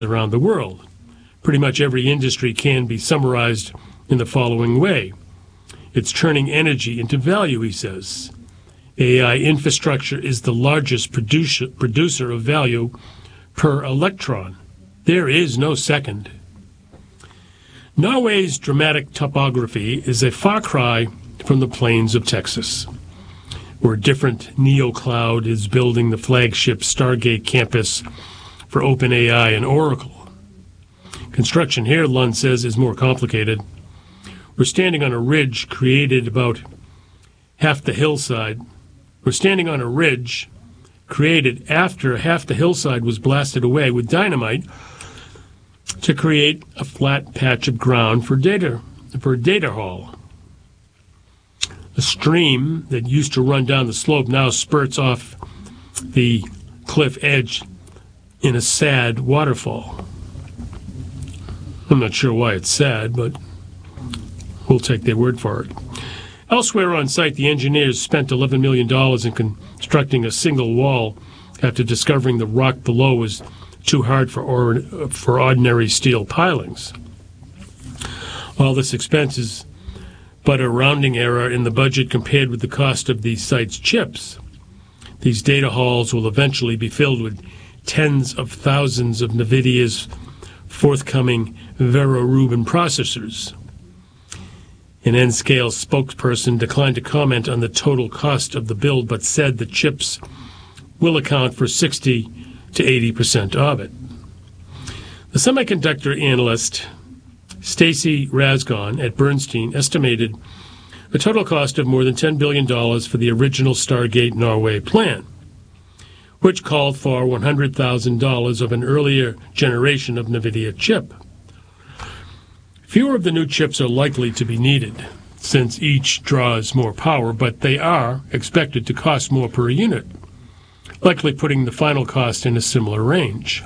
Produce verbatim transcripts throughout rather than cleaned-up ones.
around the world. Pretty much every industry can be summarized in the following way. It's turning energy into value, he says. A I infrastructure is the largest producer, producer of value per electron. There is no second. Norway's dramatic topography is a far cry from the plains of Texas, where a different NeoCloud is building the flagship Stargate campus for OpenAI and Oracle. Construction here, Lund says, is more complicated. We're standing on a ridge created about half the hillside. We're standing on a ridge created after half the hillside was blasted away with dynamite to create a flat patch of ground for data for a data hall. A stream that used to run down the slope now spurts off the cliff edge in a sad waterfall. I'm not sure why it's sad, but we'll take their word for it. Elsewhere on site, the engineers spent eleven million dollars in constructing a single wall after discovering the rock below was too hard for, or, for ordinary steel pilings. All this expense is but a rounding error in the budget compared with the cost of the site's chips. These data halls will eventually be filled with tens of thousands of NVIDIA's forthcoming Vera Rubin processors. An N-Scale spokesperson declined to comment on the total cost of the build, but said the chips will account for sixty to eighty percent of it. The semiconductor analyst Stacy Rasgon at Bernstein estimated a total cost of more than ten billion dollars for the original Stargate Norway plan, which called for one hundred thousand dollars of an earlier generation of NVIDIA chip. Fewer of the new chips are likely to be needed, since each draws more power, but they are expected to cost more per unit, likely putting the final cost in a similar range.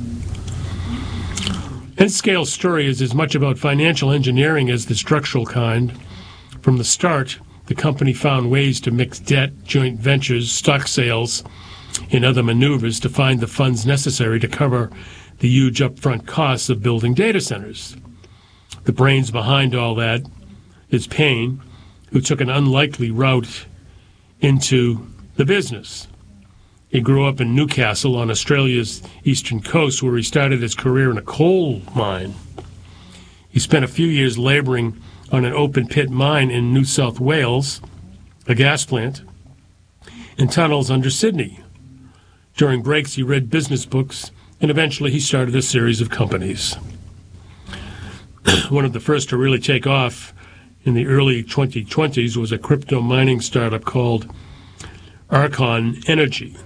N-Scale's story is as much about financial engineering as the structural kind. From the start, the company found ways to mix debt, joint ventures, stock sales, and other maneuvers to find the funds necessary to cover the huge upfront costs of building data centers. The brains behind all that is Payne, who took an unlikely route into the business. He grew up in Newcastle on Australia's eastern coast, where he started his career in a coal mine. He spent a few years laboring on an open-pit mine in New South Wales, a gas plant, and tunnels under Sydney. During breaks, he read business books, and eventually he started a series of companies. One of the first to really take off in the early twenty twenties was a crypto mining startup called Archon Energy.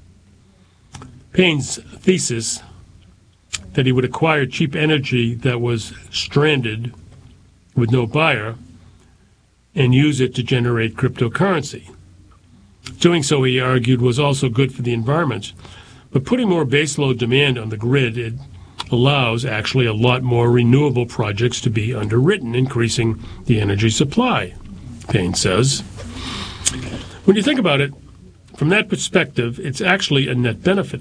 Payne's thesis that he would acquire cheap energy that was stranded with no buyer and use it to generate cryptocurrency. Doing so, he argued, was also good for the environment, but putting more baseload demand on the grid, it allows actually a lot more renewable projects to be underwritten, increasing the energy supply, Payne says. When you think about it, from that perspective, it's actually a net benefit.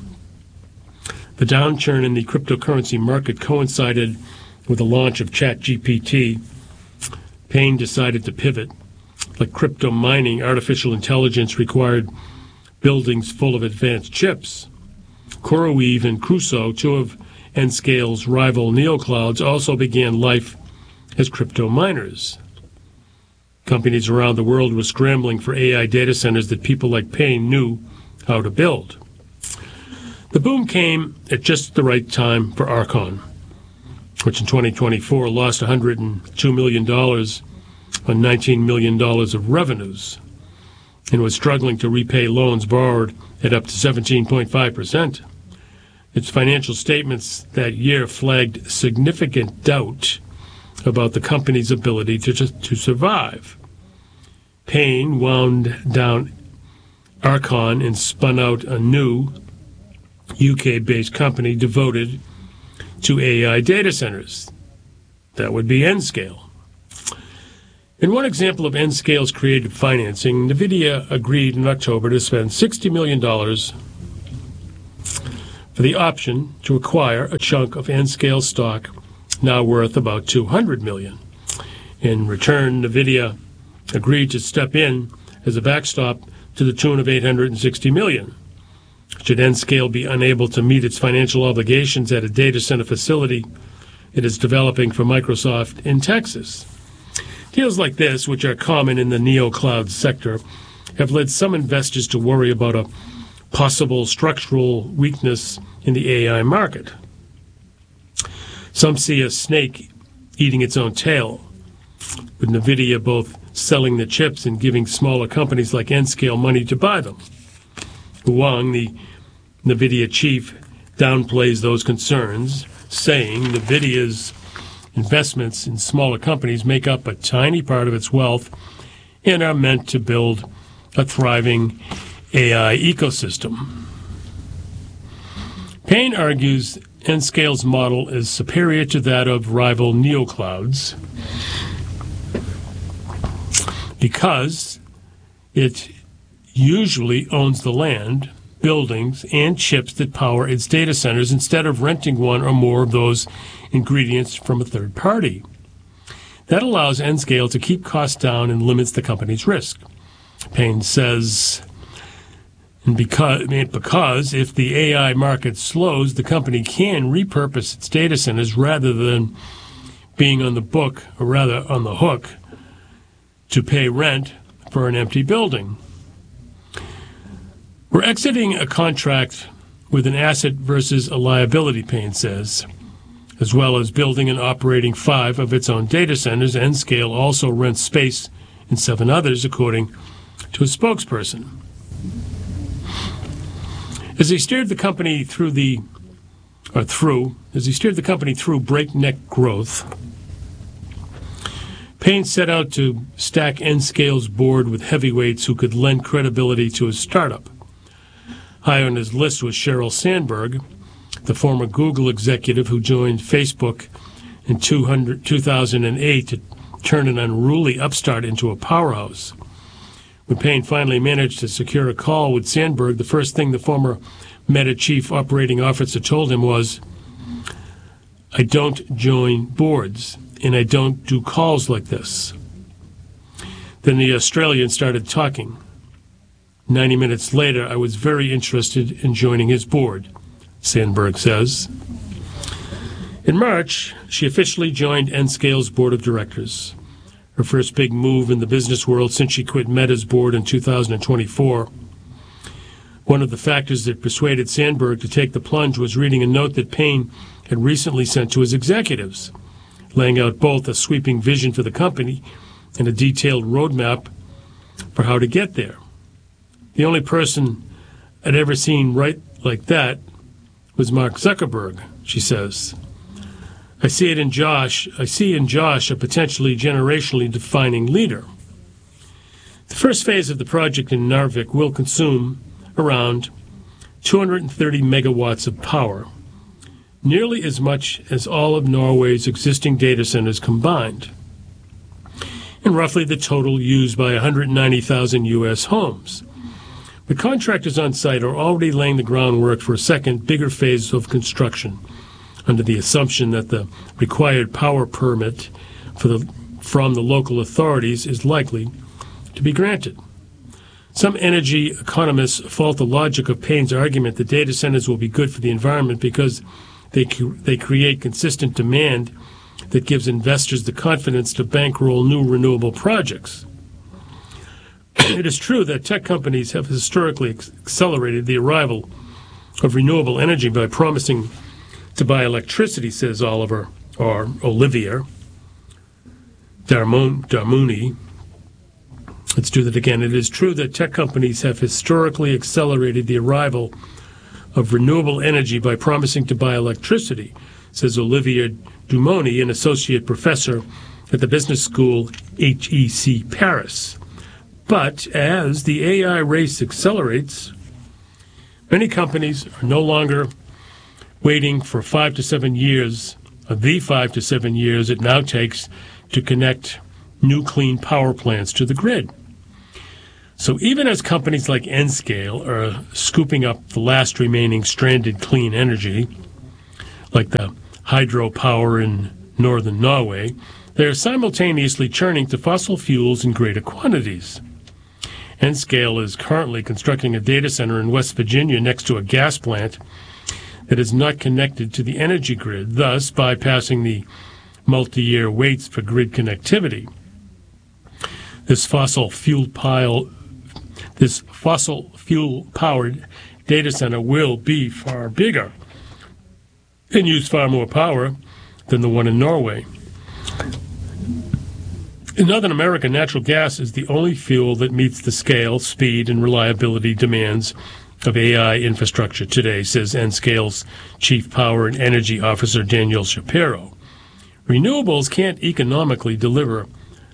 The downturn in the cryptocurrency market coincided with the launch of ChatGPT. Payne decided to pivot. Like crypto mining, artificial intelligence required buildings full of advanced chips. CoreWeave and Crusoe, two of N-Scale's rival NeoClouds, also began life as crypto miners. Companies around the world were scrambling for A I data centers that people like Payne knew how to build. The boom came at just the right time for Archon, which in twenty twenty-four lost one hundred two million dollars on nineteen million dollars of revenues and was struggling to repay loans borrowed at up to seventeen point five percent. Its financial statements that year flagged significant doubt about the company's ability to, to survive. Payne wound down Archon and spun out a new U K-based company devoted to A I data centers. That would be N-Scale. In one example of N-Scale's creative financing, NVIDIA agreed in October to spend sixty million dollars for the option to acquire a chunk of N-Scale stock now worth about two hundred million dollars. In return, NVIDIA agreed to step in as a backstop to the tune of eight hundred sixty million dollars. Should N-Scale be unable to meet its financial obligations at a data center facility it is developing for Microsoft in Texas. Deals like this, which are common in the neo-cloud sector, have led some investors to worry about a possible structural weakness in the A I market. Some see a snake eating its own tail, with NVIDIA both selling the chips and giving smaller companies like N-Scale money to buy them. Wang, the NVIDIA chief, downplays those concerns, saying NVIDIA's investments in smaller companies make up a tiny part of its wealth and are meant to build a thriving A I ecosystem. Payne argues N-Scale's model is superior to that of rival neoclouds because it usually owns the land, buildings, and chips that power its data centers instead of renting one or more of those ingredients from a third party. That allows N-Scale to keep costs down and limits the company's risk. Payne says, and because, because if the A I market slows, the company can repurpose its data centers rather than being on the book, or rather on the hook, to pay rent for an empty building. We're exiting a contract with an asset versus a liability, Payne says. As well as building and operating five of its own data centers, N-Scale also rents space in seven others, according to a spokesperson. As he steered the company through the, or through, as he steered the company through breakneck growth, Payne set out to stack N-Scale's board with heavyweights who could lend credibility to his startup. High on his list was Sheryl Sandberg, the former Google executive who joined Facebook in two thousand eight to turn an unruly upstart into a powerhouse. When Payne finally managed to secure a call with Sandberg, the first thing the former Meta chief operating officer told him was, "I don't join boards, and I don't do calls like this." Then the Australian started talking. Ninety minutes later, I was very interested in joining his board, Sandberg says. In March, she officially joined N-Scale's board of directors, her first big move in the business world since she quit Meta's board in two thousand twenty-four. One of the factors that persuaded Sandberg to take the plunge was reading a note that Payne had recently sent to his executives, laying out both a sweeping vision for the company and a detailed roadmap for how to get there. The only person I'd ever seen write like that was Mark Zuckerberg, she says. I see it in Josh. I see in Josh a potentially generationally defining leader. The first phase of the project in Narvik will consume around two hundred thirty megawatts of power, nearly as much as all of Norway's existing data centers combined, and roughly the total used by one hundred ninety thousand U S homes. The contractors on site are already laying the groundwork for a second, bigger phase of construction, under the assumption that the required power permit for the, from the local authorities is likely to be granted. Some energy economists fault the logic of Payne's argument that data centers will be good for the environment because they, they create consistent demand that gives investors the confidence to bankroll new renewable projects. It is true that tech companies have historically accelerated the arrival of renewable energy by promising to buy electricity, says Oliver, or Olivier Darmon, Darmuni. Let's do that again. It is true that tech companies have historically accelerated the arrival of renewable energy by promising to buy electricity, says Olivier Dumoni, an associate professor at the business school H E C Paris. But as the A I race accelerates, many companies are no longer waiting for five to seven years, or the five to seven years it now takes to connect new clean power plants to the grid. So even as companies like Nscale are scooping up the last remaining stranded clean energy, like the hydropower in northern Norway, they are simultaneously churning to fossil fuels in greater quantities. Nscale is currently constructing a data center in West Virginia next to a gas plant that is not connected to the energy grid, thus bypassing the multi-year waits for grid connectivity. This fossil fuel pile, this fossil fuel-powered data center will be far bigger and use far more power than the one in Norway. In Northern America, natural gas is the only fuel that meets the scale, speed, and reliability demands of A I infrastructure today, says Nscale's Chief Power and Energy Officer Daniel Shapiro. Renewables can't economically deliver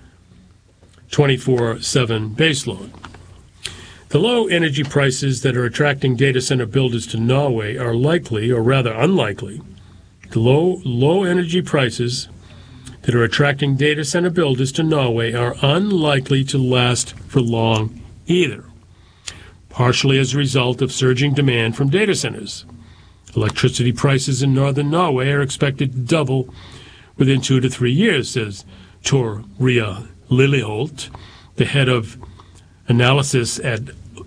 twenty-four seven baseload. The low energy prices that are attracting data center builders to Norway are likely, or rather unlikely, the low, low energy prices that are attracting data center builders to Norway are unlikely to last for long either, partially as a result of surging demand from data centers. Electricity prices in northern Norway are expected to double within two to three years, says Tor Ria Lilleholt, the head of analysis at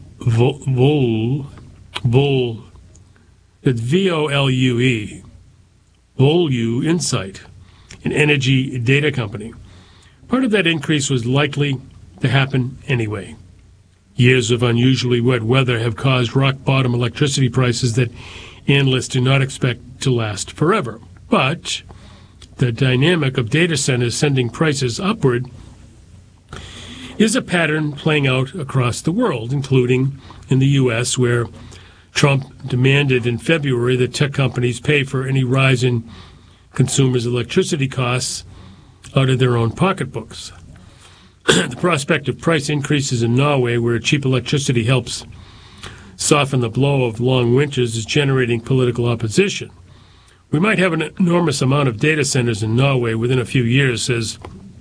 Vol, Vol, at V O L U E, Volue Insight, an energy data company. Part of that increase was likely to happen anyway. Years of unusually wet weather have caused rock-bottom electricity prices that analysts do not expect to last forever. But the dynamic of data centers sending prices upward is a pattern playing out across the world, including in the U S, where Trump demanded in February that tech companies pay for any rise in consumers' electricity costs out of their own pocketbooks. The prospect of price increases in Norway, where cheap electricity helps soften the blow of long winters, is generating political opposition. We might have an enormous amount of data centers in Norway within a few years, says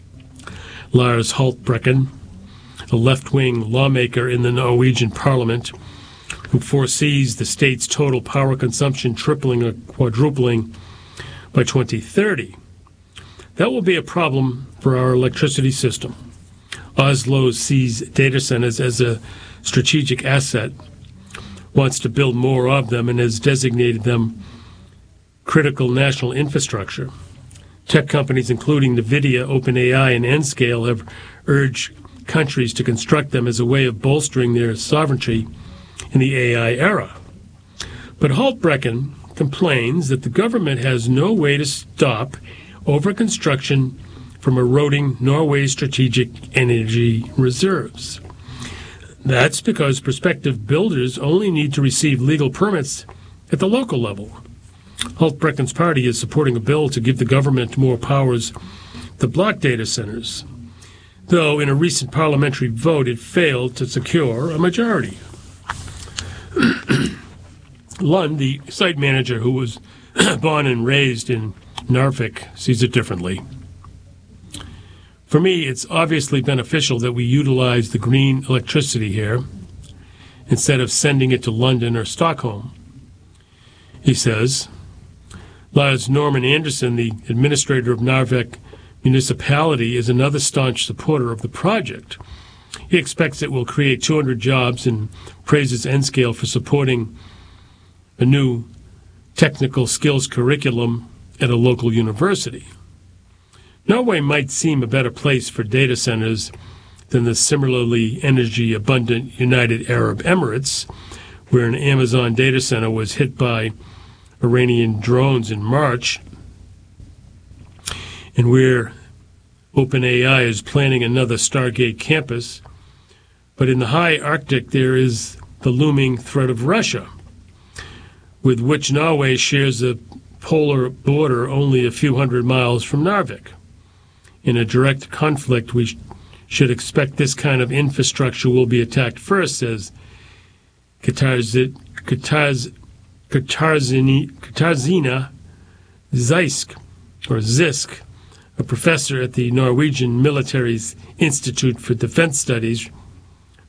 Lars Haltbrekken, a left-wing lawmaker in the Norwegian parliament who foresees the state's total power consumption tripling or quadrupling by twenty thirty. That will be a problem for our electricity system. Oslo sees data centers as a strategic asset, wants to build more of them, and has designated them critical national infrastructure. Tech companies including NVIDIA, OpenAI, and Nscale have urged countries to construct them as a way of bolstering their sovereignty in the A I era. But Haltbrekken complains that the government has no way to stop overconstruction from eroding Norway's strategic energy reserves. That's because prospective builders only need to receive legal permits at the local level. Haltbrekken's party is supporting a bill to give the government more powers to block data centers, though in a recent parliamentary vote it failed to secure a majority. Lund, the site manager who was born and raised in Narvik, sees it differently. For me, it's obviously beneficial that we utilize the green electricity here instead of sending it to London or Stockholm, he says. Lars Norman Anderson, the administrator of Narvik municipality, is another staunch supporter of the project. He expects it will create two hundred jobs and praises Nscale for supporting a new technical skills curriculum at a local university. Norway might seem a better place for data centers than the similarly energy-abundant United Arab Emirates, where an Amazon data center was hit by Iranian drones in March, and where OpenAI is planning another Stargate campus. But in the high Arctic, there is the looming threat of Russia, with which Norway shares a polar border only a few hundred miles from Narvik. In a direct conflict, we sh- should expect this kind of infrastructure will be attacked first, says Katarz- Katarz- Katarzini- Katarzina Zeisk, or Zisk, a professor at the Norwegian Military's Institute for Defense Studies,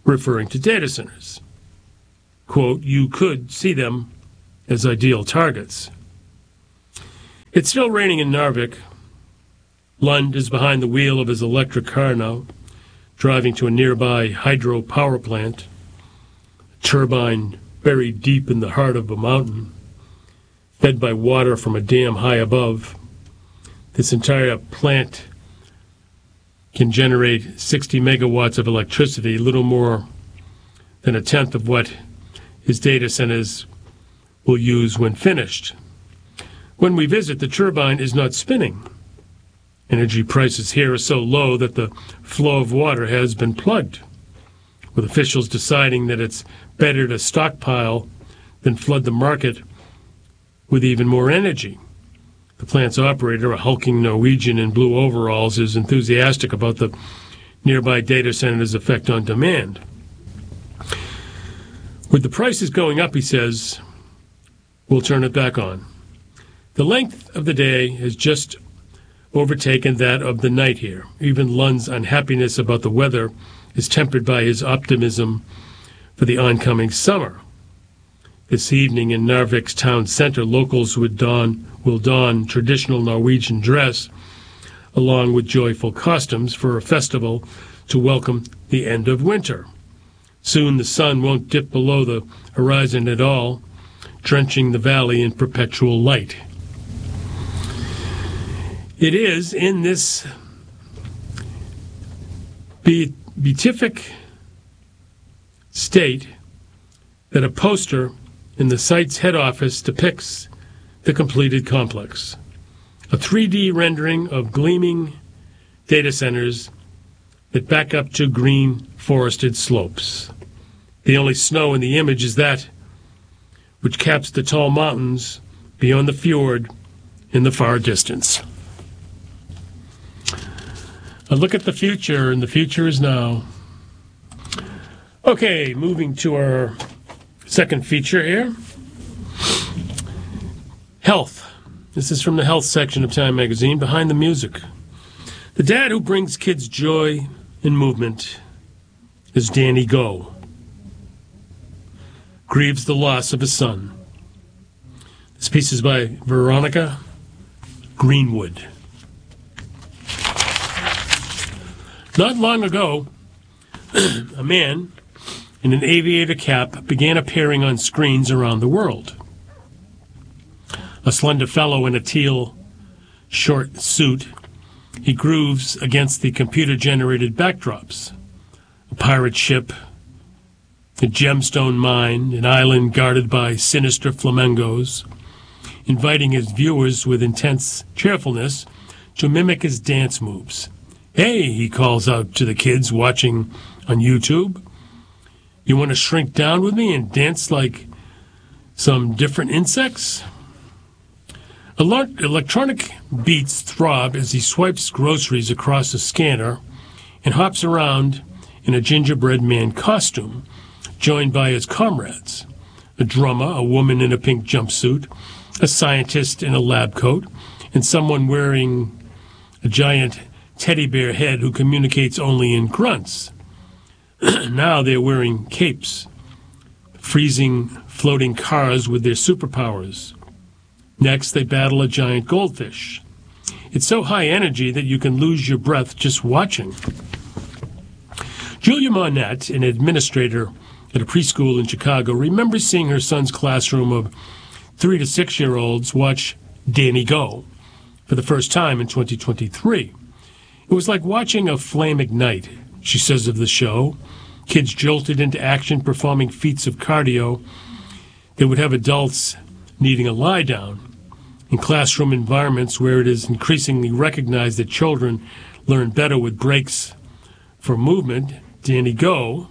referring to data centers. Quote, you could see them as ideal targets. It's still raining in Narvik. Lund is behind the wheel of his electric car now, driving to a nearby hydro power plant, a turbine buried deep in the heart of a mountain, fed by water from a dam high above. This entire plant can generate sixty megawatts of electricity, little more than a tenth of what his data centers will use when finished. When we visit, the turbine is not spinning. Energy prices here are so low that the flow of water has been plugged, with officials deciding that it's better to stockpile than flood the market with even more energy. The plant's operator, a hulking Norwegian in blue overalls, is enthusiastic about the nearby data center's effect on demand. With the prices going up, he says, we'll turn it back on. The length of the day has just overtaken that of the night here. Even Lund's unhappiness about the weather is tempered by his optimism for the oncoming summer. This evening in Narvik's town center, locals would don, will don traditional Norwegian dress along with joyful costumes for a festival to welcome the end of winter. Soon the sun won't dip below the horizon at all, drenching the valley in perpetual light. It is in this be- beatific state that a poster in the site's head office depicts the completed complex, a three D rendering of gleaming data centers that back up to green forested slopes. The only snow in the image is that which caps the tall mountains beyond the fjord in the far distance. A look at the future, and the future is now. Okay, moving to our second feature here. Health. This is from the health section of Time magazine, Behind the Music. The dad who brings kids joy and movement is Danny Go. Grieves the loss of his son. This piece is by Veronica Greenwood. Not long ago, a man in an aviator cap began appearing on screens around the world. A slender fellow in a teal short suit, he grooves against the computer-generated backdrops. A pirate ship, a gemstone mine, an island guarded by sinister flamingos, inviting his viewers with intense cheerfulness to mimic his dance moves. Hey, he calls out to the kids watching on YouTube, you want to shrink down with me and dance like some different insects? Electronic beats throb as he swipes groceries across a scanner and hops around in a gingerbread man costume, joined by his comrades, a drummer, a woman in a pink jumpsuit, a scientist in a lab coat, and someone wearing a giant teddy bear head who communicates only in grunts. Now they're wearing capes, freezing floating cars with their superpowers. Next, they battle a giant goldfish. It's so high energy that you can lose your breath just watching. Julia Monette, an administrator at a preschool in Chicago, remembers seeing her son's classroom of three to six-year-olds watch Danny Go for the first time in twenty twenty-three. It was like watching a flame ignite, she says of the show. Kids jolted into action, performing feats of cardio that would have adults needing a lie down. In classroom environments where it is increasingly recognized that children learn better with breaks for movement, Danny Go.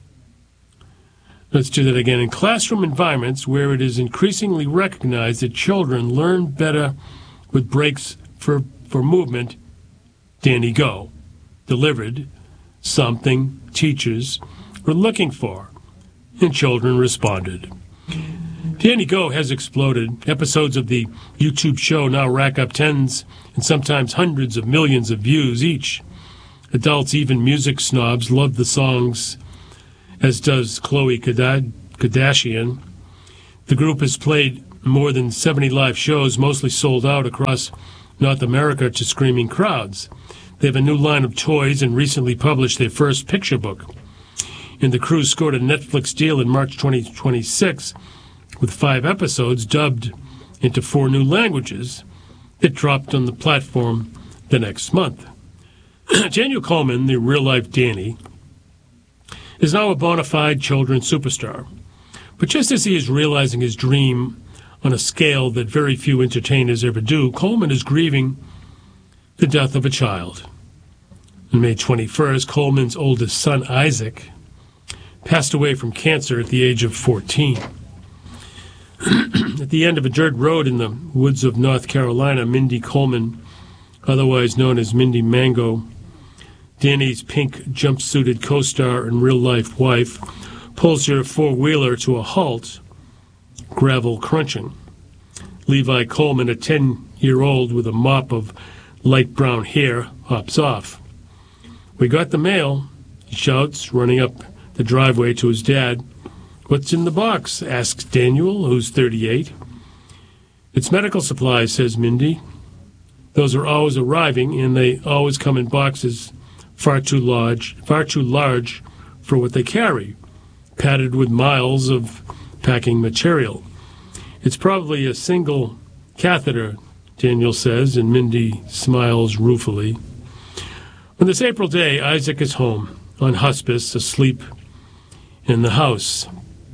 Let's do that again. In classroom environments where it is increasingly recognized that children learn better with breaks for, for movement, Danny Go delivered something teachers were looking for, and children responded. Danny Go has exploded. Episodes of the YouTube show now rack up tens and sometimes hundreds of millions of views each. Adults, even music snobs, love the songs as does Khloe Kardashian. The group has played more than seventy live shows, mostly sold out across North America to screaming crowds. They have a new line of toys and recently published their first picture book. And the crew scored a Netflix deal in March twenty twenty-six with five episodes dubbed into four new languages. It dropped on the platform the next month. Daniel Coleman, the real-life Danny, is now a bona fide children's superstar. But just as he is realizing his dream on a scale that very few entertainers ever do, Coleman is grieving the death of a child. On May twenty-first, Coleman's oldest son, Isaac, passed away from cancer at the age of fourteen. At the end of a dirt road in the woods of North Carolina, Mindy Coleman, otherwise known as Mindy Mango, Danny's pink jumpsuited co-star and real-life wife, pulls her four-wheeler to a halt, gravel crunching. Levi Coleman, a ten-year-old with a mop of light brown hair, hops off. "We got the mail," he shouts, running up the driveway to his dad. "What's in the box?" asks Daniel, who's thirty-eight. "It's medical supplies," says Mindy. "Those are always arriving, and they always come in boxes far too large, far too large for what they carry, padded with miles of packing material. It's probably a single catheter," Daniel says, and Mindy smiles ruefully. On this April day, Isaac is home, on hospice, asleep in the house.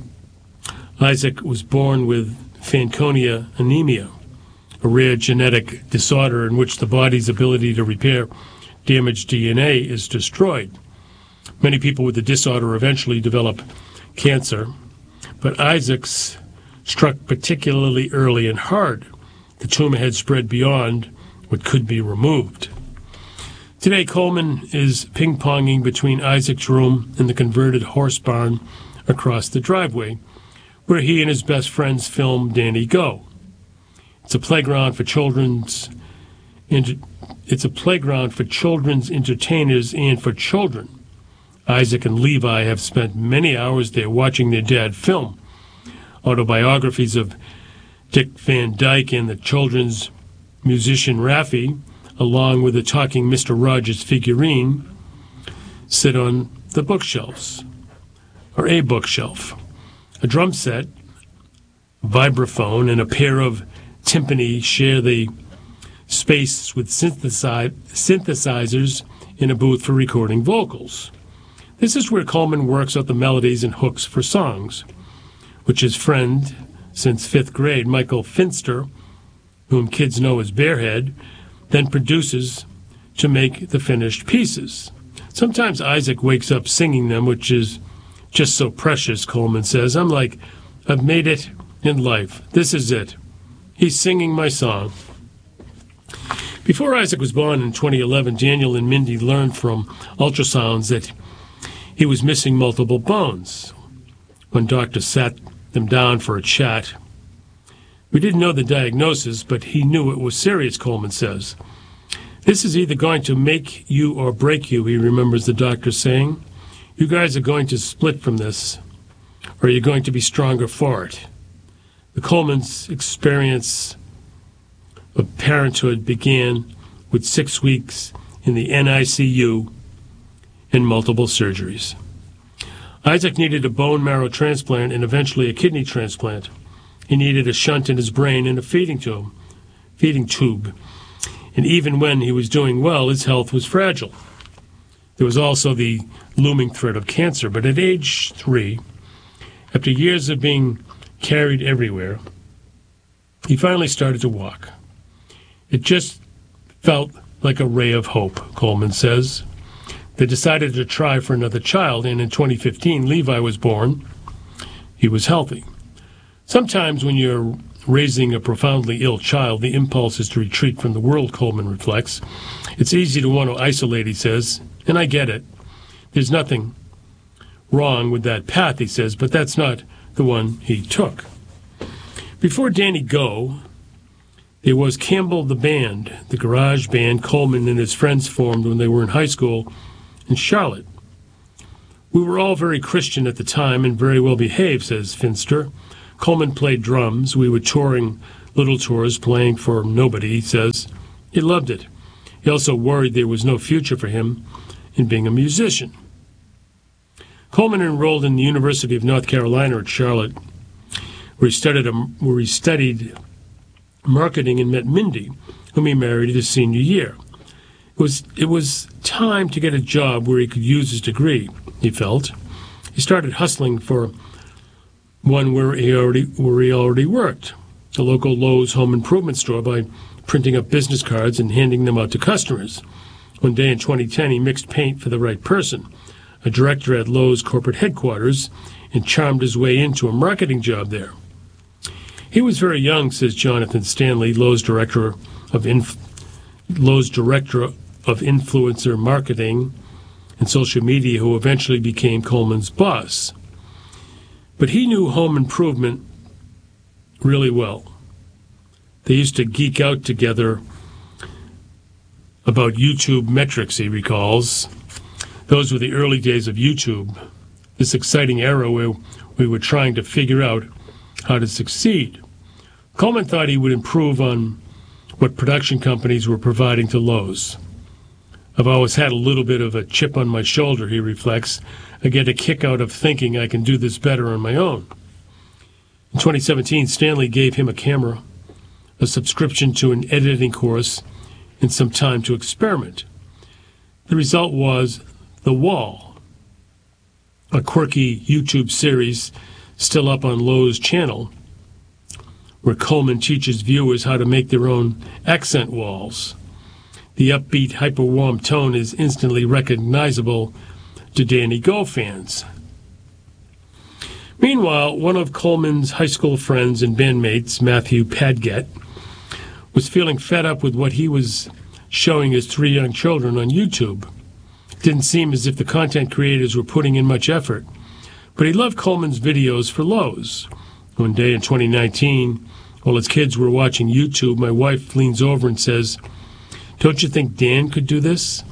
Isaac was born with Fanconi anemia, a rare genetic disorder in which the body's ability to repair damaged D N A is destroyed. Many people with the disorder eventually develop cancer, but Isaac's struck particularly early and hard. The tumor had spread beyond what could be removed. Today, Coleman is ping-ponging between Isaac's room and the converted horse barn across the driveway, where he and his best friends film Danny Go. It's a playground for children's it's a playground for children's entertainers and for children. Isaac and Levi have spent many hours there watching their dad film. Autobiographies of Dick Van Dyke and the children's musician Raffi, along with the talking Mister Rogers figurine, sit on the bookshelves, or a bookshelf. A drum set, a vibraphone, and a pair of timpani share the space with synthesi- synthesizers in a booth for recording vocals. This is where Coleman works out the melodies and hooks for songs, which his friend since fifth grade, Michael Finster, whom kids know as Bearhead, then produces to make the finished pieces. Sometimes Isaac wakes up singing them, which is just so precious, Coleman says. "I'm like, I've made it in life. This is it. He's singing my song." Before Isaac was born in twenty eleven, Daniel and Mindy learned from ultrasounds that he was missing multiple bones. When doctors sat them down for a chat, "We didn't know the diagnosis, but he knew it was serious," Coleman says. "This is either going to make you or break you," he remembers the doctor saying. "You guys are going to split from this, or you're going to be stronger for it." The Coleman's experience of parenthood began with six weeks in the N I C U and multiple surgeries. Isaac needed a bone marrow transplant and eventually a kidney transplant. He needed a shunt in his brain and a feeding tube. Feeding tube. And even when he was doing well, his health was fragile. There was also the looming threat of cancer. But at age three, after years of being carried everywhere, he finally started to walk. It just felt like a ray of hope, Coleman says. They decided to try for another child, and in twenty fifteen, Levi was born. He was healthy. Sometimes when you're raising a profoundly ill child, the impulse is to retreat from the world, Coleman reflects. It's easy to want to isolate, he says, and I get it. There's nothing wrong with that path, he says, but that's not the one he took. Before Danny Go, there was Campbell the Band, the garage band Coleman and his friends formed when they were in high school in Charlotte. We were all very Christian at the time and very well behaved, says Finster. Coleman played drums. We were touring little tours, playing for nobody, he says. He loved it. He also worried there was no future for him in being a musician. Coleman enrolled in the University of North Carolina at Charlotte, where he studied, where he studied marketing and met Mindy, whom he married his senior year. It was, it was time to get a job where he could use his degree, he felt. He started hustling for one where he already, where he already worked, a local Lowe's home improvement store, by printing up business cards and handing them out to customers. One day in twenty ten, he mixed paint for the right person, a director at Lowe's corporate headquarters, and charmed his way into a marketing job there. He was very young, says Jonathan Stanley, Lowe's director of Inf- Lowe's director of influencer marketing and social media, who eventually became Coleman's boss. But he knew home improvement really well. They used to geek out together about YouTube metrics, he recalls. Those were the early days of YouTube, this exciting era where we were trying to figure out how to succeed. Coleman thought he would improve on what production companies were providing to Lowe's. I've always had a little bit of a chip on my shoulder, he reflects. I get a kick out of thinking I can do this better on my own. In twenty seventeen, Stanley gave him a camera, a subscription to an editing course, and some time to experiment. The result was The Wall, a quirky YouTube series still up on Lowe's channel, where Coleman teaches viewers how to make their own accent walls. The upbeat, hyper-warm tone is instantly recognizable to Danny Go fans. Meanwhile, one of Coleman's high school friends and bandmates, Matthew Padgett, was feeling fed up with what he was showing his three young children on YouTube. It didn't seem as if the content creators were putting in much effort, but he loved Coleman's videos for Lowe's. One day in twenty nineteen, while his kids were watching YouTube, my wife leans over and says, "Don't you think Dan could do this?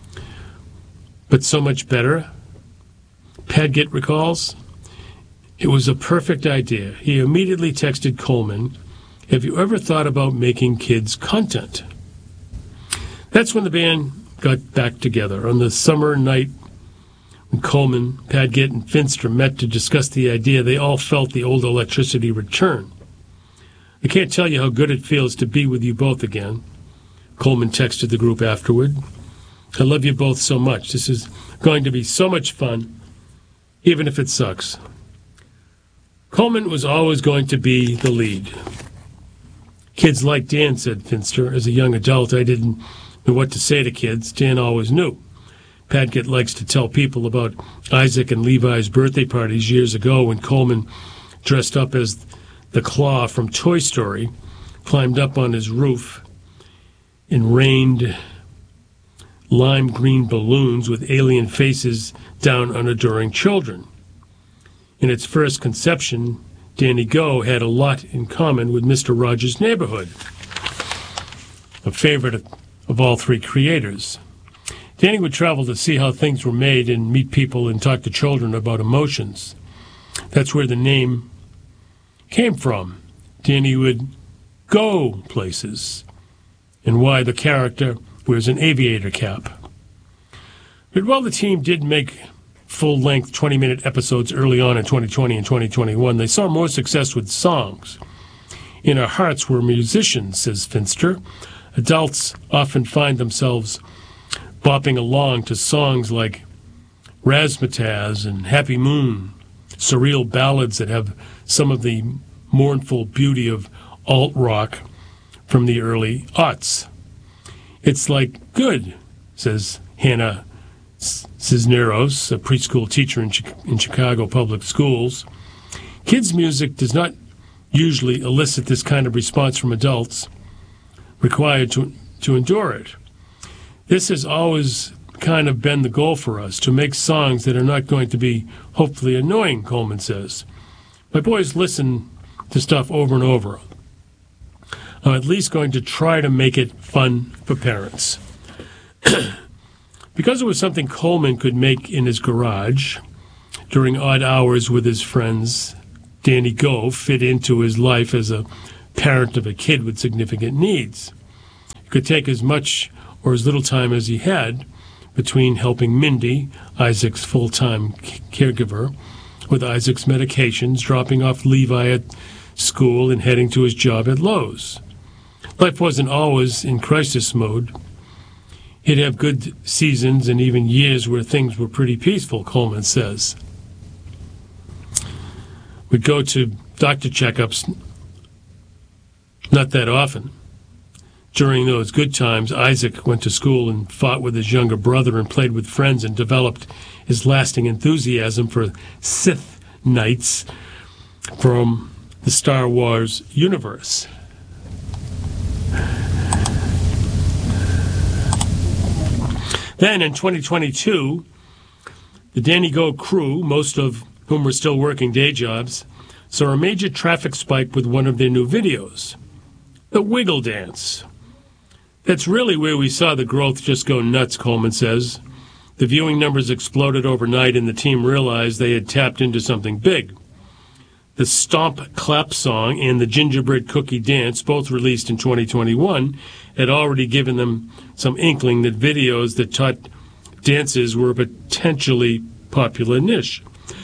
But so much better?" Padgett recalls, "It was a perfect idea." He immediately texted Coleman, "Have you ever thought about making kids content?" That's when the band got back together. On the summer night when Coleman, Padgett, and Finster met to discuss the idea, they all felt the old electricity return. "I can't tell you how good it feels to be with you both again," Coleman texted the group afterward. "I love you both so much. This is going to be so much fun, even if it sucks." Coleman was always going to be the lead. "Kids like Dan," said Finster. "As a young adult, I didn't know what to say to kids. Dan always knew." Padgett likes to tell people about Isaac and Levi's birthday parties years ago when Coleman, dressed up as the Claw from Toy Story, climbed up on his roof and rained lime green balloons with alien faces down on adoring children. In its first conception, Danny Go had a lot in common with Mister Rogers' Neighborhood, a favorite of, of all three creators. Danny would travel to see how things were made and meet people and talk to children about emotions. That's where the name came from. Danny would go places, and why the character wears an aviator cap. But while the team did make full-length twenty-minute episodes early on in twenty twenty and twenty twenty-one, they saw more success with songs. "In our hearts, we're musicians," says Finster. Adults often find themselves bopping along to songs like Razzmatazz and Happy Moon, surreal ballads that have some of the mournful beauty of alt-rock from the early aughts. "It's like good," says Hannah Cisneros, a preschool teacher in, in Chicago public schools. "Kids' music does not usually elicit this kind of response from adults required to, to endure it. This has always kind of been the goal for us, to make songs that are not going to be hopefully annoying," Coleman says. "My boys listen to stuff over and over. I'm at least going to try to make it fun for parents." Because it was something Coleman could make in his garage, during odd hours with his friends. Danny Go fit into his life as a parent of a kid with significant needs. He could take as much or as little time as he had between helping Mindy, Isaac's full-time caregiver, with Isaac's medications, dropping off Levi at school, and heading to his job at Lowe's. Life wasn't always in crisis mode. He'd have good seasons and even years where things were pretty peaceful, Coleman says. We'd go to doctor checkups not that often. During those good times, Isaac went to school and fought with his younger brother and played with friends and developed his lasting enthusiasm for Sith Knights from the Star Wars universe. Then in twenty twenty-two, the Danny Go crew, most of whom were still working day jobs, saw a major traffic spike with one of their new videos, the Wiggle Dance. That's really where we saw the growth just go nuts, Coleman says. The viewing numbers exploded overnight, and the team realized they had tapped into something big. The Stomp Clap song and the Gingerbread Cookie Dance, both released in twenty twenty-one, had already given them some inkling that videos that taught dances were a potentially popular niche.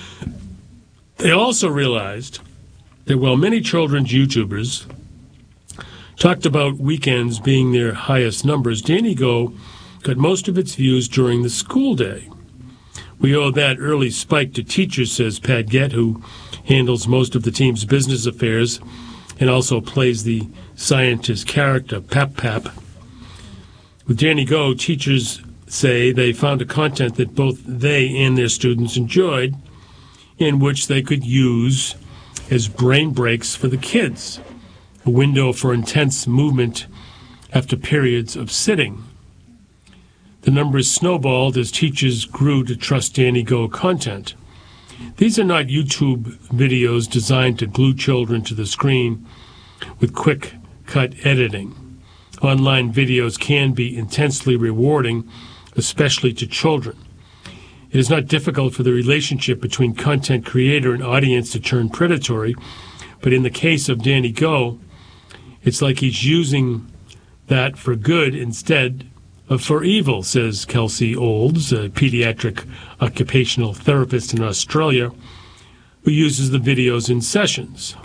They also realized that while many children's YouTubers talked about weekends being their highest numbers, Danny Go got most of its views during the school day. We owe that early spike to teachers, says Pat Gett, who handles most of the team's business affairs and also plays the scientist character, Pap Pap. With Danny Go, teachers say they found a content that both they and their students enjoyed, in which they could use as brain breaks for the kids, a window for intense movement after periods of sitting. The numbers snowballed as teachers grew to trust Danny Go content. These are not YouTube videos designed to glue children to the screen with quick-cut editing. Online videos can be intensely rewarding, especially to children. It is not difficult for the relationship between content creator and audience to turn predatory, but in the case of Danny Go, it's like he's using that for good instead of for evil, says Kelsey Olds, a pediatric occupational therapist in Australia, who uses the videos in sessions.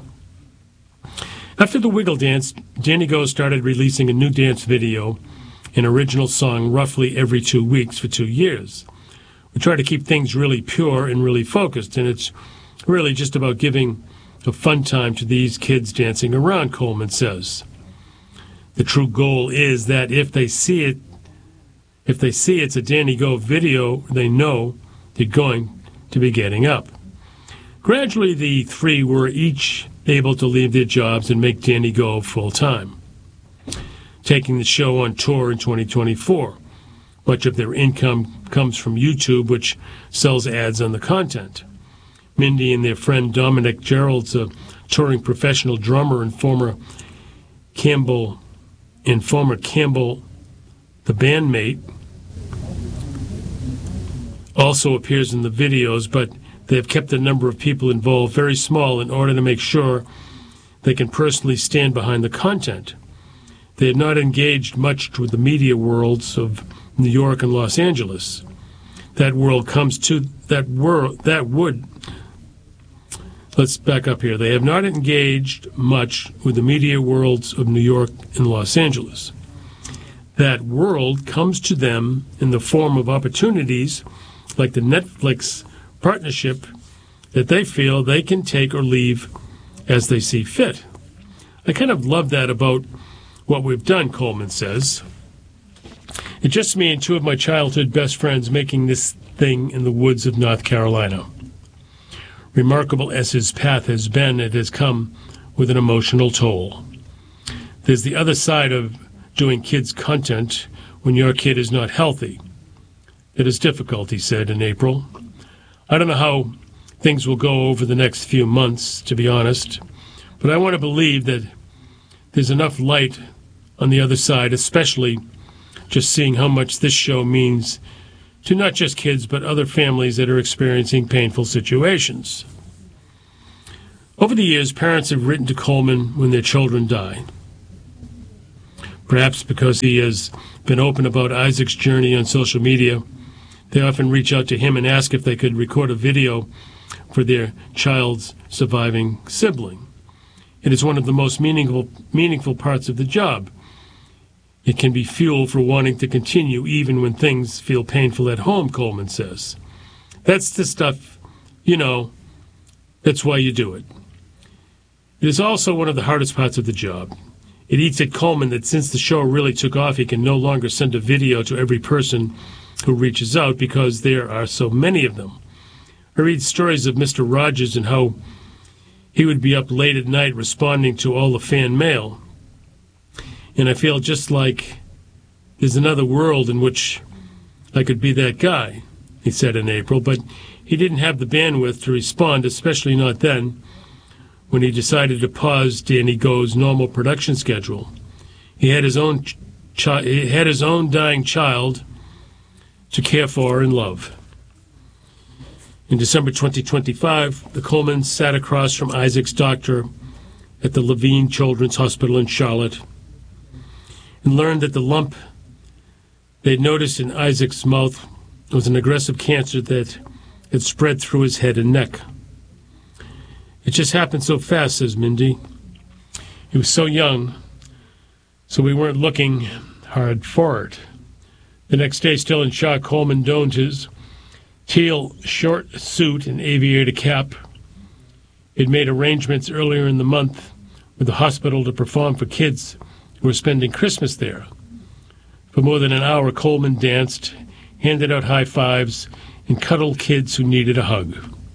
After the Wiggle Dance, Danny Go started releasing a new dance video, an original song, roughly every two weeks for two years. We try to keep things really pure and really focused, and it's really just about giving a fun time to these kids dancing around, Coleman says. The true goal is that if they see it, if they see it's a Danny Go video, they know they're going to be getting up. Gradually, the three were each able to leave their jobs and make Danny Go full-time, taking the show on tour in twenty twenty-four. Much of their income comes from YouTube, which sells ads on the content. Mindy and their friend Dominic Gerald's a touring professional drummer and former Campbell and former Campbell, the bandmate, also appears in the videos, but they have kept the number of people involved very small in order to make sure they can personally stand behind the content. They have not engaged much with the media worlds of New York and Los Angeles. That world comes to that world that would let's back up here. They have not engaged much with the media worlds of New York and Los Angeles. That world comes to them in the form of opportunities like the Netflix partnership that they feel they can take or leave as they see fit. I kind of love that about what we've done, Coleman says. It's just me and two of my childhood best friends making this thing in the woods of North Carolina. Remarkable as his path has been, it has come with an emotional toll. There's the other side of doing kids' content when your kid is not healthy. It is difficult, he said in April. I don't know how things will go over the next few months, to be honest, but I want to believe that there's enough light on the other side, especially just seeing how much this show means to not just kids, but other families that are experiencing painful situations. Over the years, parents have written to Coleman when their children die. Perhaps because he has been open about Isaac's journey on social media, they often reach out to him and ask if they could record a video for their child's surviving sibling. It is one of the most meaningful, meaningful parts of the job. It can be fuel for wanting to continue even when things feel painful at home, Coleman says. That's the stuff, you know, that's why you do it. It is also one of the hardest parts of the job. It eats at Coleman that since the show really took off, he can no longer send a video to every person who reaches out because there are so many of them. I read stories of Mister Rogers and how he would be up late at night responding to all the fan mail. And I feel just like there's another world in which I could be that guy, he said in April, but he didn't have the bandwidth to respond, especially not then, when he decided to pause Danny Go's normal production schedule. He had his own chi- he had his own dying child to care for and love. In December twenty twenty-five, the Colemans sat across from Isaac's doctor at the Levine Children's Hospital in Charlotte and learned that the lump they'd noticed in Isaac's mouth was an aggressive cancer that had spread through his head and neck. It just happened so fast, says Mindy. He was so young, so we weren't looking hard for it. The next day, still in shock, Coleman donned his teal short suit and aviator cap. He'd made arrangements earlier in the month with the hospital to perform for kids who were spending Christmas there. For more than an hour, Coleman danced, handed out high fives, and cuddled kids who needed a hug.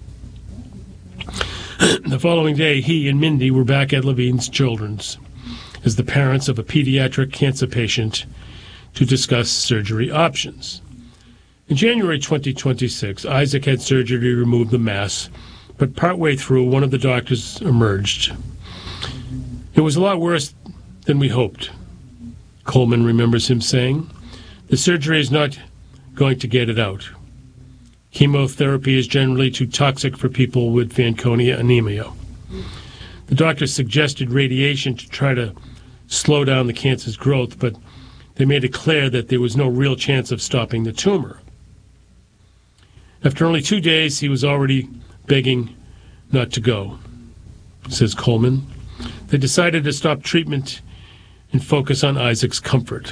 The following day, he and Mindy were back at Levine's Children's as the parents of a pediatric cancer patient to discuss surgery options. In January twenty twenty-six, Isaac had surgery to remove the mass, but partway through, one of the doctors emerged. It was a lot worse than we hoped, Coleman remembers him saying. The surgery is not going to get it out. Chemotherapy is generally too toxic for people with Fanconi anemia. The doctor suggested radiation to try to slow down the cancer's growth, but they made it clear that there was no real chance of stopping the tumor. After only two days, he was already begging not to go, says Coleman. They decided to stop treatment and focus on Isaac's comfort.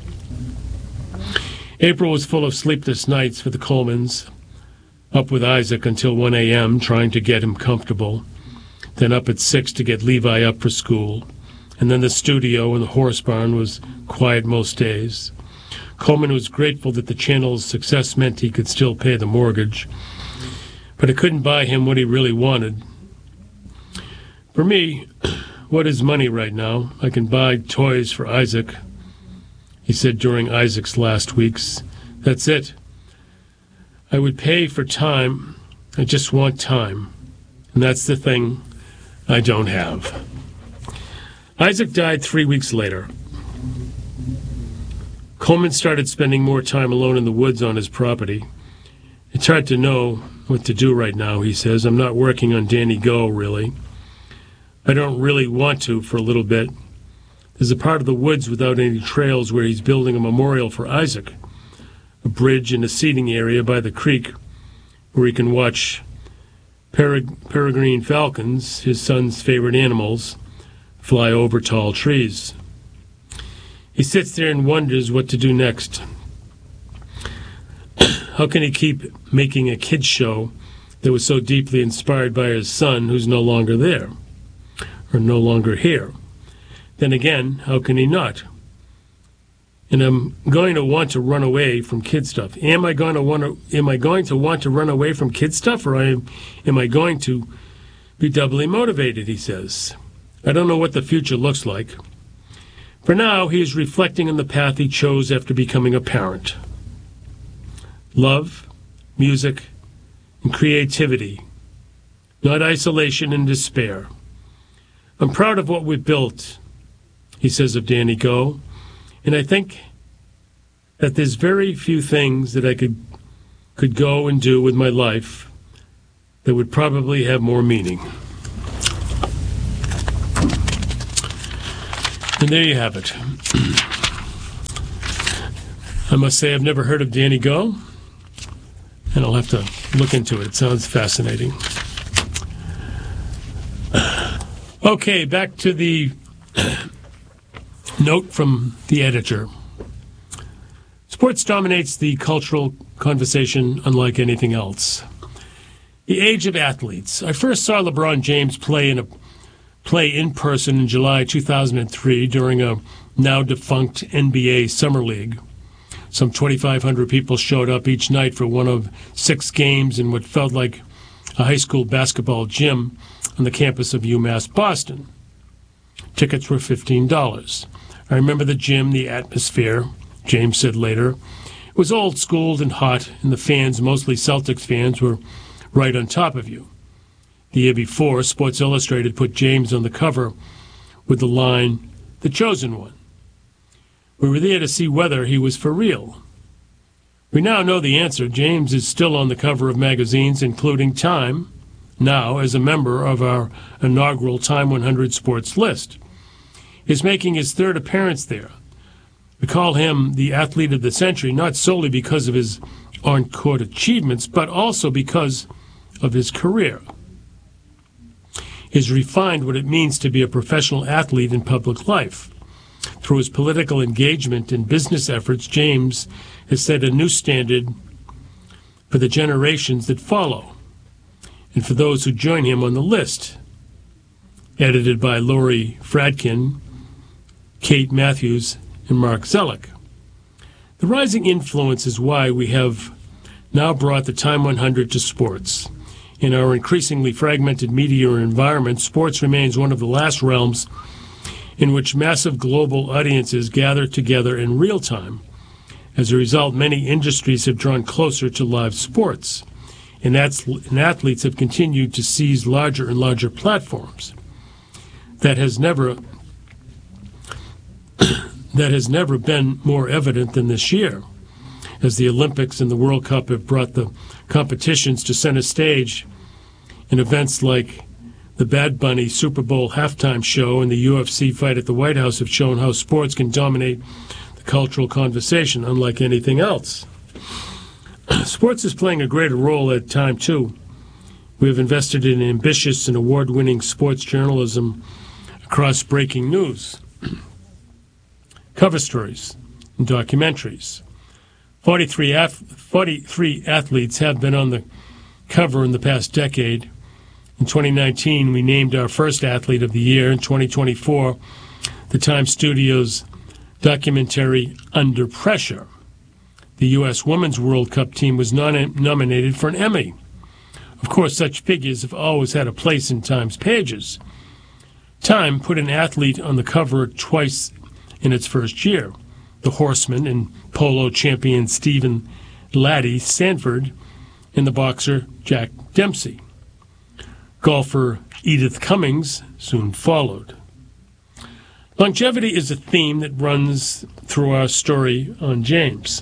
April was full of sleepless nights for the Colemans, up with Isaac until one a.m. trying to get him comfortable, then up at six to get Levi up for school, and then the studio and the horse barn was quiet most days. Coleman was grateful that the channel's success meant he could still pay the mortgage, but it couldn't buy him what he really wanted. For me, what is money right now? I can buy toys for Isaac, he said during Isaac's last weeks. That's it. I would pay for time. I just want time. And that's the thing I don't have. Isaac died three weeks later. Coleman started spending more time alone in the woods on his property. It's hard to know what to do right now, he says. I'm not working on Danny Go, really. I don't really want to for a little bit. There's a part of the woods without any trails where he's building a memorial for Isaac, a bridge and a seating area by the creek where he can watch pereg- peregrine falcons, his son's favorite animals, fly over tall trees. He sits there and wonders what to do next. How can he keep making a kids show that was so deeply inspired by his son who's no longer there, or no longer here? Then again, how can he not? And I'm going to want to run away from kid stuff. Am I going to want to? Am I going to want to run away from kid stuff, or am, am I going to be doubly motivated? He says. I don't know what the future looks like. For now, he is reflecting on the path he chose after becoming a parent. Love, music, and creativity, not isolation and despair. I'm proud of what we've built, he says of Danny Go, and I think that there's very few things that I could could go and do with my life that would probably have more meaning. And there you have it. I must say I've never heard of Danny Go, and I'll have to look into it. It sounds fascinating. Okay, back to the note from the editor. Sports dominates the cultural conversation unlike anything else. The age of athletes. I first saw LeBron James play in a play in person in July two thousand three during a now-defunct N B A Summer League. Some twenty-five hundred people showed up each night for one of six games in what felt like a high school basketball gym on the campus of UMass Boston. Tickets were fifteen dollars. I remember the gym, the atmosphere, James said later. It was old-schooled and hot, and the fans, mostly Celtics fans, were right on top of you. The year before, Sports Illustrated put James on the cover with the line, "The Chosen One." We were there to see whether he was for real. We now know the answer. James is still on the cover of magazines, including Time, now as a member of our inaugural Time one hundred Sports list. He's making his third appearance there. We call him the athlete of the century, not solely because of his on-court achievements, but also because of his career. He has refined what it means to be a professional athlete in public life. Through his political engagement and business efforts, James has set a new standard for the generations that follow, and for those who join him on the list. Edited by Lori Fradkin, Kate Matthews, and Mark Zellick. The rising influence is why we have now brought the Time one hundred to sports. In our increasingly fragmented media environment, sports remains one of the last realms in which massive global audiences gather together in real time. As a result, many industries have drawn closer to live sports, and, and athletes have continued to seize larger and larger platforms. That has never that has never been more evident than this year, as the Olympics and the World Cup have brought the competitions to center stage, and events like the Bad Bunny Super Bowl halftime show and the U F C fight at the White House have shown how sports can dominate the cultural conversation unlike anything else. Sports is playing a greater role at Time, too. We have invested in ambitious and award-winning sports journalism across breaking news, cover stories, and documentaries. forty-three, af- forty-three athletes have been on the cover in the past decade. In twenty nineteen, we named our first Athlete of the Year. In twenty twenty-four, the Time Studios documentary Under Pressure. The U S Women's World Cup team was non- nominated for an Emmy. Of course, such figures have always had a place in Time's pages. Time put an athlete on the cover twice in its first year. The horseman and polo champion Stephen Laddie Sanford and the boxer Jack Dempsey. Golfer Edith Cummings soon followed. Longevity is a theme that runs through our story on James,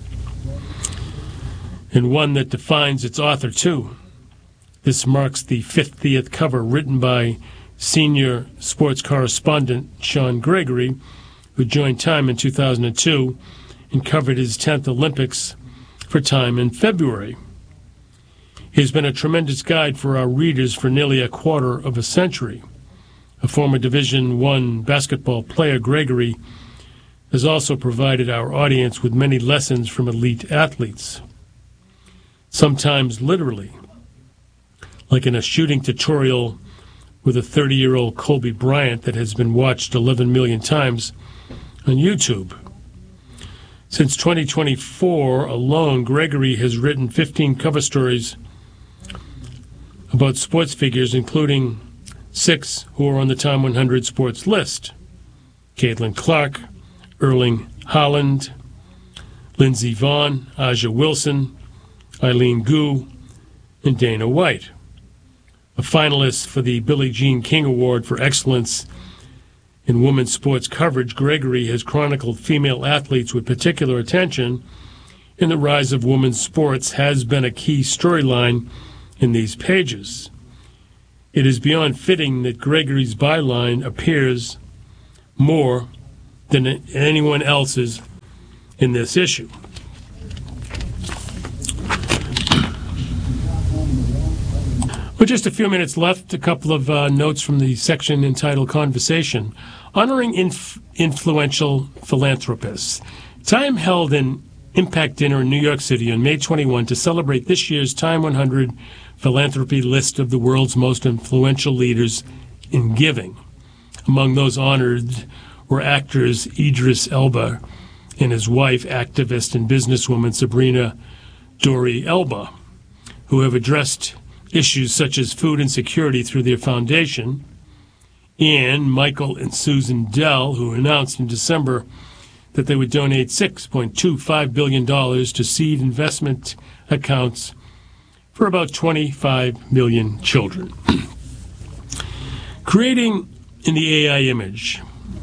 and one that defines its author, too. This marks the fiftieth cover written by senior sports correspondent Sean Gregory, who joined Time in two thousand two and covered his tenth Olympics for Time in February. He has been a tremendous guide for our readers for nearly a quarter of a century. A former Division One basketball player, Gregory has also provided our audience with many lessons from elite athletes, sometimes literally, like in a shooting tutorial with a thirty-year-old Kobe Bryant that has been watched eleven million times on YouTube. Since twenty twenty-four alone, Gregory has written fifteen cover stories about sports figures, including six who are on the Time one hundred Sports list: Caitlin Clark, Erling Haaland, Lindsey Vonn, Aja Wilson, Eileen Gu, and Dana White. A finalist for the Billie Jean King Award for Excellence in Women's Sports Coverage, Gregory has chronicled female athletes with particular attention in the rise of women's sports has been a key storyline in these pages. It is beyond fitting that Gregory's byline appears more than anyone else's in this issue. With just a few minutes left, a couple of uh, notes from the section entitled Conversation. Honoring inf- influential philanthropists. Time held an impact dinner in New York City on May twenty-first to celebrate this year's Time one hundred philanthropy list of the world's most influential leaders in giving. Among those honored were actors Idris Elba and his wife, activist and businesswoman Sabrina Dori Elba, who have addressed issues such as food insecurity through their foundation, and Michael and Susan Dell, who announced in December that they would donate six point two five billion dollars to seed investment accounts for about twenty-five million children. Creating in the A I image.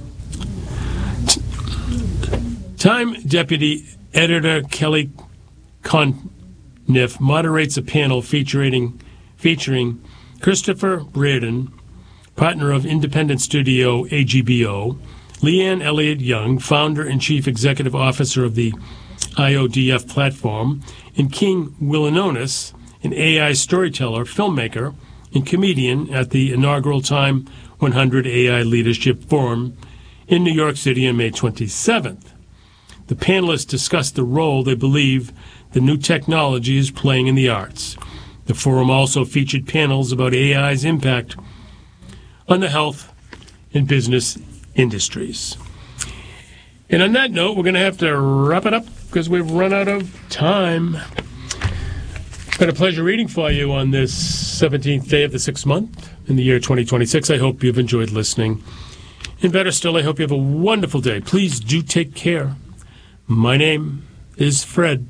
Time Deputy Editor Kelly Conniff moderates a panel featuring featuring Christopher Braden, partner of independent studio A G B O, Leanne Elliott Young, founder and chief executive officer of the I O D F platform, and King Willanonis, an A I storyteller, filmmaker, and comedian at the inaugural Time one hundred A I Leadership Forum in New York City on May twenty-seventh. The panelists discussed the role they believe the new technology is playing in the arts. The forum also featured panels about A I's impact on the health and business industries. And on that note, we're going to have to wrap it up because we've run out of time. Been a pleasure reading for you on this seventeenth day of the sixth month in the year twenty twenty-six. I hope you've enjoyed listening. And better still, I hope you have a wonderful day. Please do take care. My name is Fred.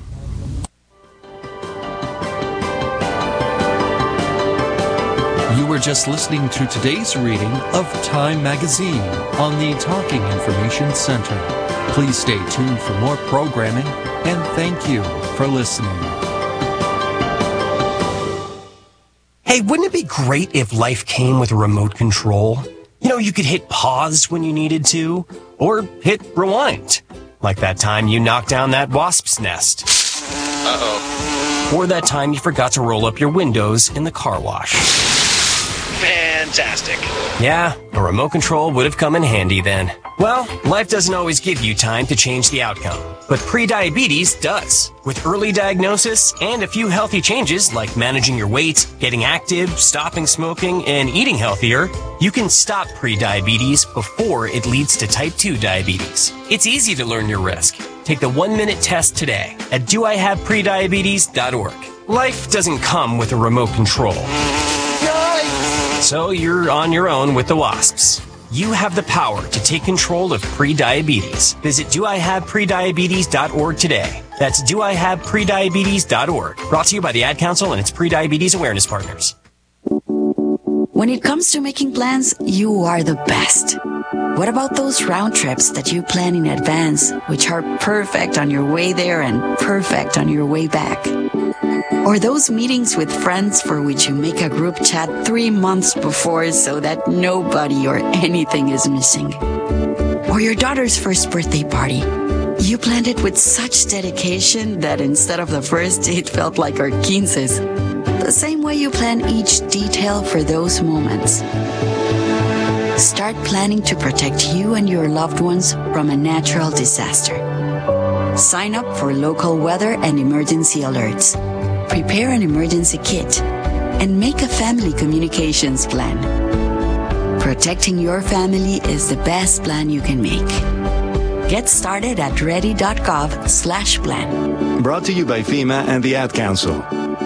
You were just listening to today's reading of Time Magazine on the Talking Information Center. Please stay tuned for more programming, and thank you for listening. Hey, wouldn't it be great if life came with a remote control? You know, you could hit pause when you needed to, or hit rewind, like that time you knocked down that wasp's nest. Uh-oh. Or that time you forgot to roll up your windows in the car wash. Fantastic. Yeah, a remote control would have come in handy then. Well, life doesn't always give you time to change the outcome, but prediabetes does. With early diagnosis and a few healthy changes like managing your weight, getting active, stopping smoking, and eating healthier, you can stop prediabetes before it leads to type two diabetes. It's easy to learn your risk. Take the one-minute test today at do I have prediabetes dot org. Life doesn't come with a remote control. So you're on your own with the wasps. You have the power to take control of prediabetes. Visit do I have prediabetes dot org today. That's do I have prediabetes dot org. Brought to you by the Ad Council and its Prediabetes Awareness Partners. When it comes to making plans, you are the best. What about those round trips that you plan in advance, which are perfect on your way there and perfect on your way back? Or those meetings with friends for which you make a group chat three months before so that nobody or anything is missing? Or your daughter's first birthday party. You planned it with such dedication that instead of the first, it felt like our quinces. The same way you plan each detail for those moments. Start planning to protect you and your loved ones from a natural disaster. Sign up for local weather and emergency alerts. Prepare an emergency kit and make a family communications plan. Protecting your family is the best plan you can make. Get started at ready.gov slash plan. Brought to you by FEMA and the Ad Council.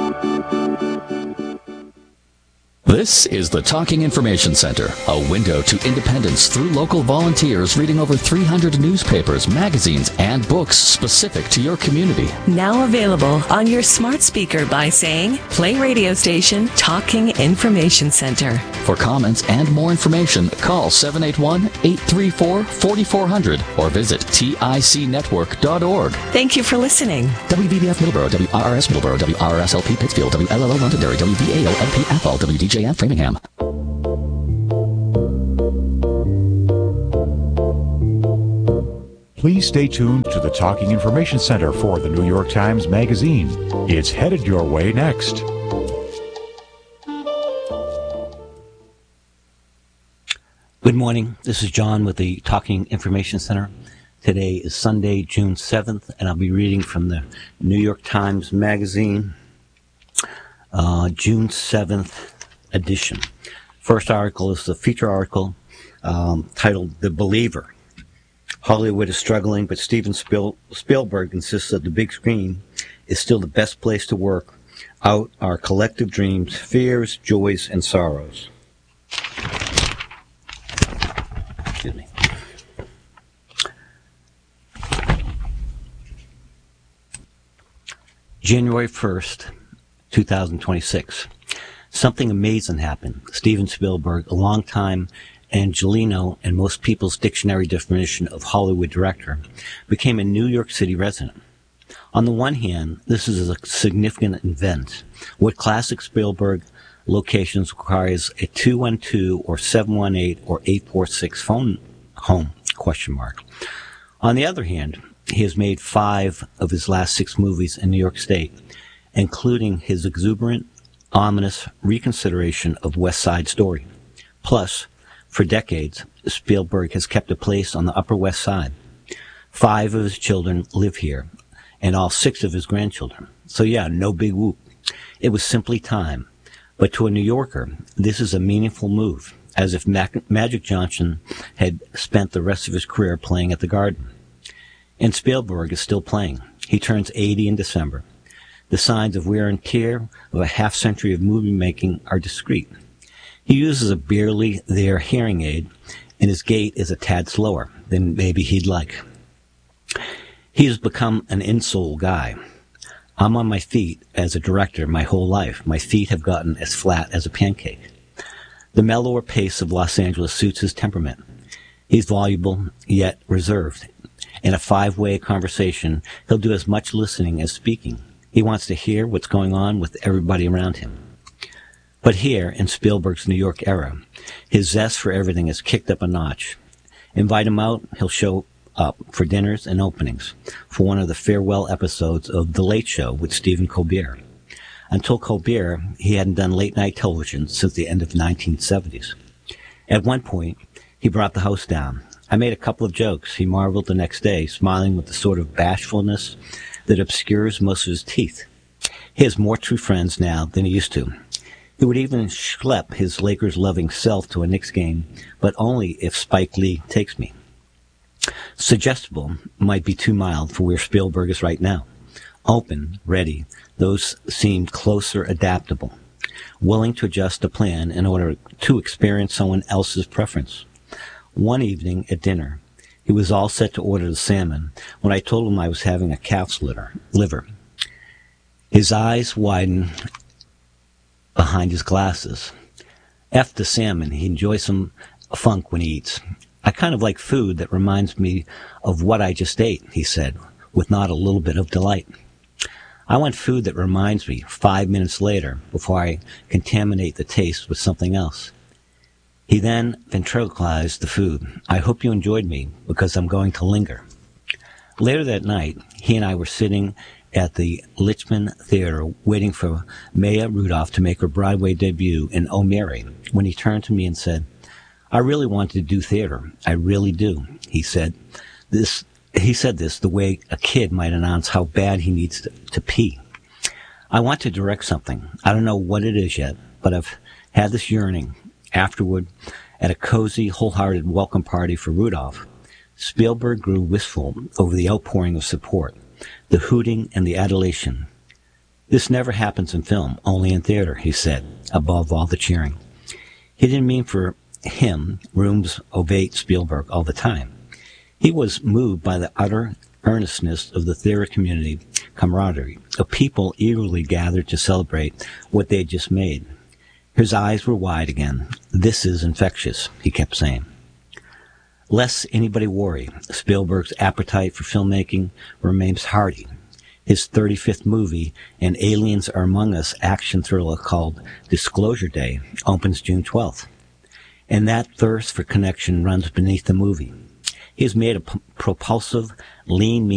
This is the Talking Information Center, a window to independence through local volunteers reading over three hundred newspapers, magazines, and books specific to your community. Now available on your smart speaker by saying, play radio station Talking Information Center. For comments and more information, call seven eight one, eight three four, four four zero zero or visit tic network dot org. Thank you for listening. W B B F Middleborough, W R R S Middleborough, W R R S L P Pittsfield, W L L O Londonderry, W B A O L P Athol, W D J F Framingham. Please stay tuned to the Talking Information Center for the New York Times Magazine. It's headed your way next. Good morning. This is John with the Talking Information Center. Today is Sunday, June seventh, and I'll be reading from the New York Times Magazine, uh, June seventh edition. First article is the feature article um, titled The Believer. Hollywood is struggling, but Steven Spiel- Spielberg insists that the big screen is still the best place to work out our collective dreams, fears, joys, and sorrows. Excuse me. January first, twenty twenty-six. Something amazing happened. Steven Spielberg, a longtime Angelino and most people's dictionary definition of Hollywood director, became a New York City resident. On the one hand, this is a significant event. What classic Spielberg locations requires a two one two or seven one eight or eight four six phone home, question mark. On the other hand, he has made five of his last six movies in New York State, including his exuberant, ominous reconsideration of West Side Story. Plus, for decades, Spielberg has kept a place on the Upper West Side. Five of his children live here, and all six of his grandchildren. So yeah, no big whoop. It was simply time. But to a New Yorker, this is a meaningful move, as if Mac- Magic Johnson had spent the rest of his career playing at the Garden. And Spielberg is still playing. He turns eighty in December. The signs of wear and tear of a half century of movie making are discreet. He uses a barely there hearing aid, and his gait is a tad slower than maybe he'd like. He has become an insole guy. I'm on my feet as a director my whole life. My feet have gotten as flat as a pancake. The mellower pace of Los Angeles suits his temperament. He's voluble, yet reserved. In a five-way conversation, he'll do as much listening as speaking. He wants to hear what's going on with everybody around him. But here, in Spielberg's New York era, his zest for everything is kicked up a notch. Invite him out, he'll show up for dinners and openings, for one of the farewell episodes of The Late Show with Stephen Colbert. Until Colbert, he hadn't done late-night television since the end of the nineteen seventies. At one point, he brought the house down. I made a couple of jokes. He marveled the next day, smiling with the sort of bashfulness that obscures most of his teeth. He has more true friends now than he used to. He would even schlep his Lakers-loving self to a Knicks game, but only if Spike Lee takes me. Suggestible might be too mild for where Spielberg is right now. Open, ready, those seemed closer adaptable. Willing to adjust a plan in order to experience someone else's preference. One evening at dinner, he was all set to order the salmon when I told him I was having a calf's liver. His eyes widened behind his glasses. F the salmon. He enjoys some funk when he eats. I kind of like food that reminds me of what I just ate, he said, with not a little bit of delight. I want food that reminds me five minutes later before I contaminate the taste with something else. He then ventriloquized the food. I hope you enjoyed me because I'm going to linger. Later that night, he and I were sitting at the Litchman Theater waiting for Maya Rudolph to make her Broadway debut in Oh Mary when he turned to me and said, I really want to do theater. I really do, he said. This, he said this the way a kid might announce how bad he needs to, to pee. I want to direct something. I don't know what it is yet, but I've had this yearning. Afterward, at a cozy, wholehearted welcome party for Rudolph, Spielberg grew wistful over the outpouring of support, the hooting and the adulation. This never happens in film, only in theater, he said, above all the cheering. He didn't mean for him, rooms ovate Spielberg all the time. He was moved by the utter earnestness of the theater community camaraderie, of people eagerly gathered to celebrate what they had just made. His eyes were wide again. This is infectious, he kept saying. Lest anybody worry, Spielberg's appetite for filmmaking remains hearty. His thirty-fifth movie, an Aliens Are Among Us action thriller called Disclosure Day, opens June twelfth. And that thirst for connection runs beneath the movie. He has made a p- propulsive, lean,